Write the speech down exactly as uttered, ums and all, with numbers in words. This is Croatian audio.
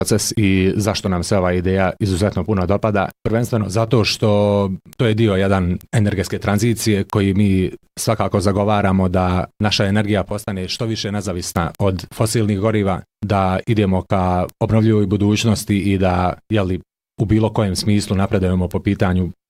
proces i zašto nam se ova ideja izuzetno puno dopada. Prvenstveno zato što to je dio jedan energetske tranzicije koji mi svakako zagovaramo da naša energija postane što više nezavisna od fosilnih goriva, da idemo ka obnovljivoj budućnosti i da, jeli, u bilo kojem smislu napredujemo po pitanju